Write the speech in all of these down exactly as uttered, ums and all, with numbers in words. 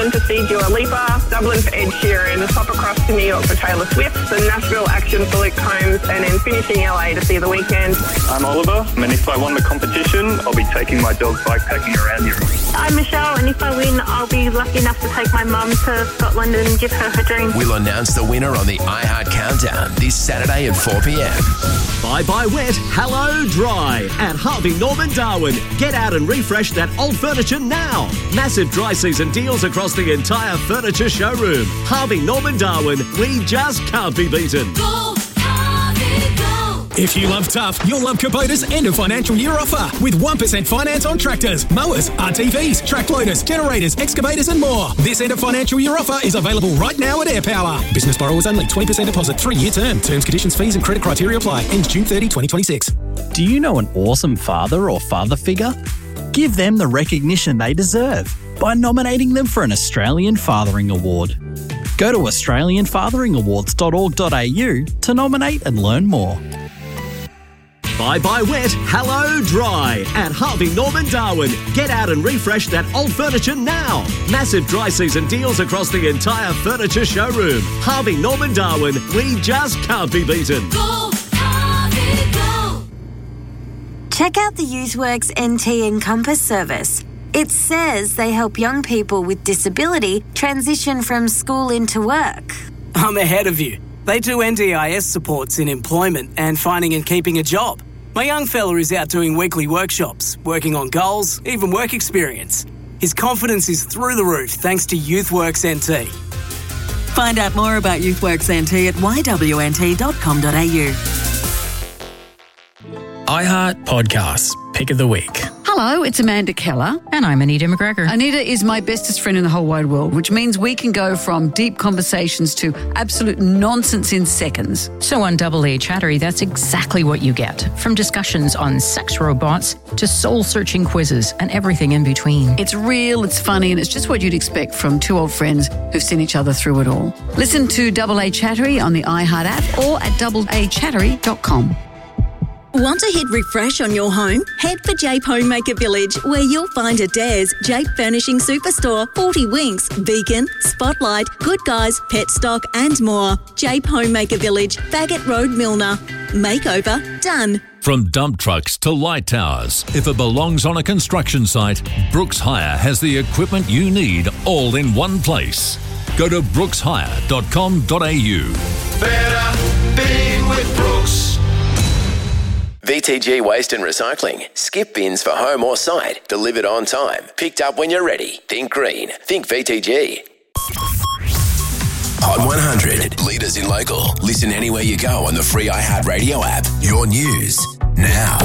Melbourne to see Dua Lipa, Dublin for Ed Sheeran, pop across to New York for Taylor Swift, then Nashville action for Luke Combs, and then finishing L A to see The Weeknd. I'm Oliver, and if I won the competition, I'll be taking my dog bikepacking around Europe. I'm Michelle, and if I win, I'll be lucky enough to take my mum to Scotland and give her her dream. We'll announce the winner on the iHeart Countdown this Saturday at four p.m. Bye bye wet, hello dry at Harvey Norman Darwin. Get out and refresh that old furniture now. Massive dry season deals across the entire furniture showroom. Harvey Norman Darwin, we just can't be beaten. Go, Harvey, go. If you love tough, you'll love Kubota's end of financial year offer with one percent finance on tractors, mowers, R T Vs, track loaders, generators, excavators and more. This end of financial year offer is available right now at AirPower. Business borrowers only, twenty percent deposit, three-year term. Terms, conditions, fees and credit criteria apply. Ends June thirtieth, twenty twenty-six. Do you know an awesome father or father figure? Give them the recognition they deserve by nominating them for an Australian Fathering Award. Go to australian fathering awards dot org dot a u to nominate and learn more. Bye bye wet, hello dry at Harvey Norman Darwin. Get out and refresh that old furniture now. Massive dry season deals across the entire furniture showroom. Harvey Norman Darwin, we just can't be beaten. Go, Harvey, go. Check out the YouthWorks N T Encompass service. It says they help young people with disability transition from school into work. I'm ahead of you. They do N D I S supports in employment and finding and keeping a job. My young fella is out doing weekly workshops, working on goals, even work experience. His confidence is through the roof thanks to YouthWorks N T. Find out more about YouthWorks N T at y w n t dot com dot a u. iHeart Podcasts, Pick of the Week. Hello, it's Amanda Keller. And I'm Anita McGregor. Anita is my bestest friend in the whole wide world, which means we can go from deep conversations to absolute nonsense in seconds. So on Double A Chattery, that's exactly what you get. From discussions on sex robots to soul-searching quizzes and everything in between. It's real, it's funny, and it's just what you'd expect from two old friends who've seen each other through it all. Listen to Double A Chattery on the iHeart app or at double a chattery dot com. Want to hit refresh on your home? Head for Jape Homemaker Village, where you'll find Adairs, Jape Furnishing Superstore, forty Winks, Beacon, Spotlight, Good Guys, Pet Stock and more. Jape Homemaker Village, Faggot Road, Milner. Makeover done. From dump trucks to light towers, if it belongs on a construction site, Brooks Hire has the equipment you need all in one place. Go to brooks hire dot com dot a u. Better being with Brooks. V T G Waste and Recycling. Skip bins for home or site. Delivered on time. Picked up when you're ready. Think green. Think V T G. Hot one hundred. Leaders in local. Listen anywhere you go on the free iHeart Radio app. Your news now.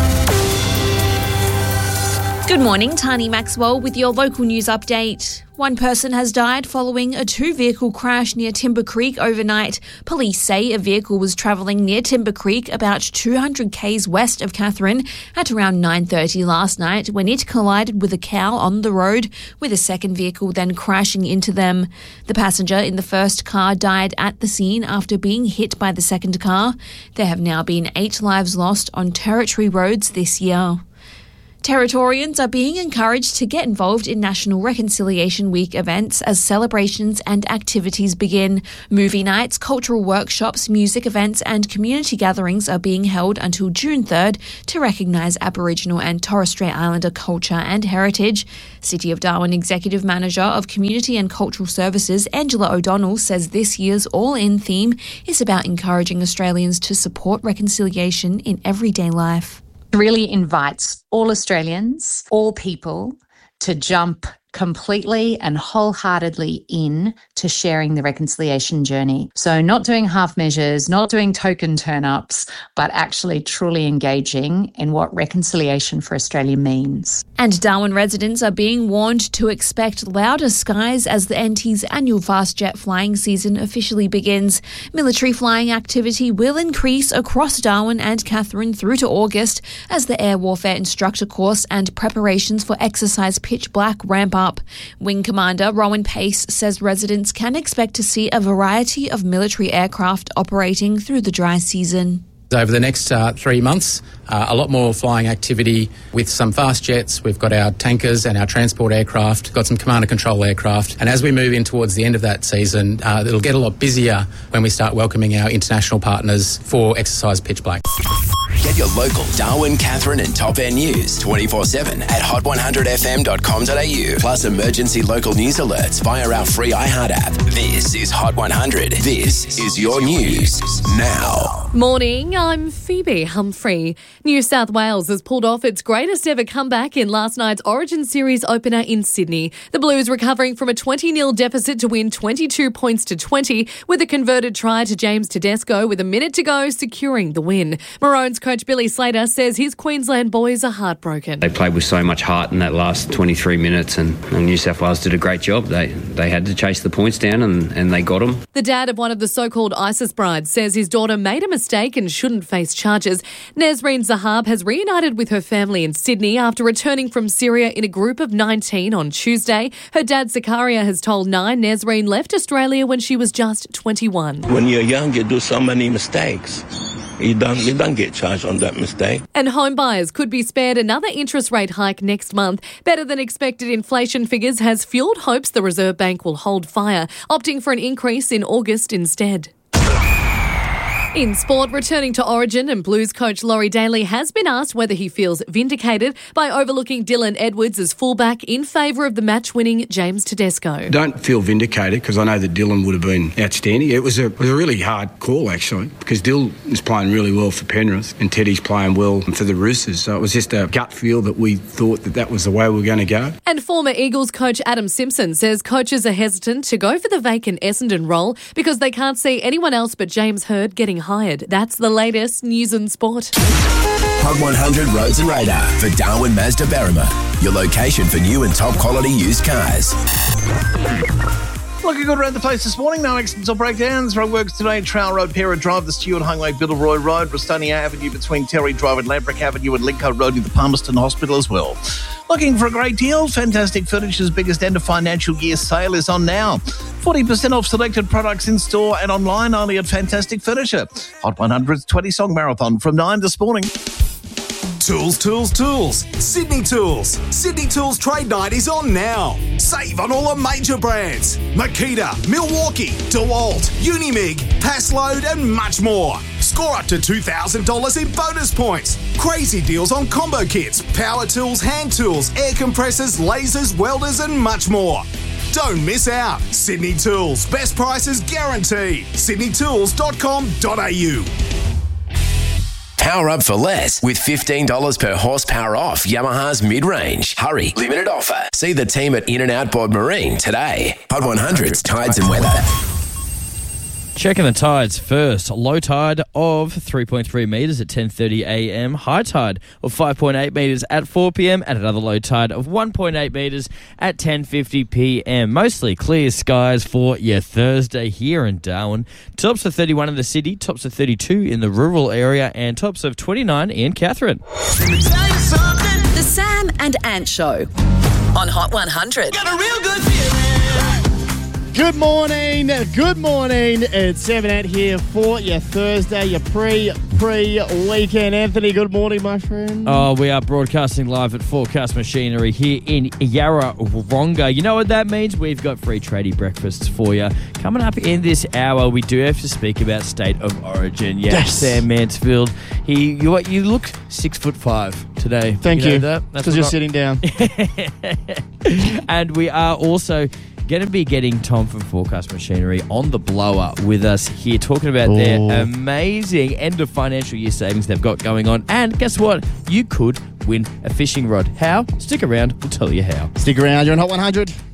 Good morning, Tani Maxwell with your local news update. One person has died following a two-vehicle crash near Timber Creek overnight. Police say a vehicle was travelling near Timber Creek about two hundred kays west of Katherine at around nine thirty last night when it collided with a cow on the road, with a second vehicle then crashing into them. The passenger in the first car died at the scene after being hit by the second car. There have now been eight lives lost on Territory roads this year. Territorians are being encouraged to get involved in National Reconciliation Week events as celebrations and activities begin. Movie nights, cultural workshops, music events and community gatherings are being held until June third to recognise Aboriginal and Torres Strait Islander culture and heritage. City of Darwin Executive Manager of Community and Cultural Services, Angela O'Donnell, says this year's All-In theme is about encouraging Australians to support reconciliation in everyday life. Really invites all Australians, all people, to jump completely and wholeheartedly in to sharing the reconciliation journey. So not doing half measures, not doing token turn-ups, but actually truly engaging in what reconciliation for Australia means. And Darwin residents are being warned to expect louder skies as the N T's annual fast jet flying season officially begins. Military flying activity will increase across Darwin and Katherine through to August as the Air Warfare Instructor course and preparations for exercise Pitch Black ramp up. Wing Commander Rowan Pace says residents can expect to see a variety of military aircraft operating through the dry season. Over the next uh, three months, uh, a lot more flying activity with some fast jets. We've got our tankers and our transport aircraft, got some command and control aircraft. And as we move in towards the end of that season, uh, it'll get a lot busier when we start welcoming our international partners for Exercise Pitch Black. Get your local Darwin, Catherine and Top End news twenty-four seven at hot one hundred f m dot com dot a u. Plus emergency local news alerts via our free iHeart app. This is Hot one hundred. This is your news now. Morning, I'm Phoebe Humphrey. New South Wales has pulled off its greatest ever comeback in last night's Origin Series opener in Sydney. The Blues recovering from a twenty nil deficit to win twenty-two points to twenty with a converted try to James Tedesco with a minute to go, securing the win. Maroons coach Billy Slater says his Queensland boys are heartbroken. They played with so much heart in that last twenty-three minutes and, and New South Wales did a great job. They they had to chase the points down and, and they got them. The dad of one of the so-called ISIS brides says his daughter made a mistake and shouldn't face charges. Nesreen Zahab has reunited with her family in Sydney after returning from Syria in a group of nineteen on Tuesday. Her dad Zakaria has told Nine Nesreen left Australia when she was just twenty-one. When you're young, you do so many mistakes. You don't, you don't get charged on that mistake. And home buyers could be spared another interest rate hike next month. Better than expected inflation figures has fuelled hopes the Reserve Bank will hold fire, opting for an increase in August instead. In sport, returning to Origin and Blues coach Laurie Daly has been asked whether he feels vindicated by overlooking Dylan Edwards as fullback in favour of the match-winning James Tedesco. Don't feel vindicated because I know that Dylan would have been outstanding. It was a, it was a really hard call, actually, because Dylan is playing really well for Penrith and Teddy's playing well for the Roosters. So it was just a gut feel that we thought that that was the way we were going to go. And former Eagles coach Adam Simpson says coaches are hesitant to go for the vacant Essendon role because they can't see anyone else but James Hird getting hired. That's the latest news and sport. Hot one hundred Roads and Radar for Darwin Mazda Berrima, your location for new and top quality used cars. Looking good around the place this morning. No accidents or breakdowns. Roadworks today. Trail Road, Pera Drive, the Stewart Highway, Biddleroy Road, Rustonia Avenue between Terry Drive and Lambrick Avenue and Lincoln Road near the Palmerston Hospital as well. Looking for a great deal? Fantastic Furniture's biggest end of financial year sale is on now. forty percent off selected products in store and online only at Fantastic Furniture. Hot one hundred's twenty song marathon from nine this morning. Tools, tools, tools. Sydney Tools. Sydney Tools Trade Night is on now. Save on all the major brands. Makita, Milwaukee, DeWalt, Unimig, Passload and much more. Score up to two thousand dollars in bonus points. Crazy deals on combo kits, power tools, hand tools, air compressors, lasers, welders and much more. Don't miss out. Sydney Tools. Best prices guaranteed. sydney tools dot com dot a u. Power up for less with fifteen dollars per horsepower off Yamaha's mid-range. Hurry, limited offer. See the team at In-N-Out Board Marine today. Hot one hundred's Tides and Weather. Checking the tides first. Low tide of three point three metres at ten thirty a m. High tide of five point eight metres at four p m. And another low tide of one point eight metres at ten fifty p m. Mostly clear skies for your Thursday here in Darwin. Tops of thirty-one in the city, tops of thirty-two in the rural area, and tops of twenty-nine in Catherine. The Sam and Ant Show on Hot one hundred. Got a real good feeling. Good morning, good morning. It's Sam and Ant here for your Thursday, your pre-pre-weekend. Anthony, good morning, my friend. Oh, we are broadcasting live at Forecast Machinery here in Yarrawonga. You know what that means? We've got free tradie breakfasts for you. Coming up in this hour, we do have to speak about State of Origin. Yes, yes. Sam Mansfield. He, you, you look six foot five today. Thank you. you. Know that? Because you're not... sitting down. And we are also going to be getting Tom from Forecast Machinery on the blower with us here, talking about Ooh. their amazing end of financial year savings they've got going on. And guess what? You could win a fishing rod. How? Stick around. We'll tell you how. Stick around. You're on Hot one hundred.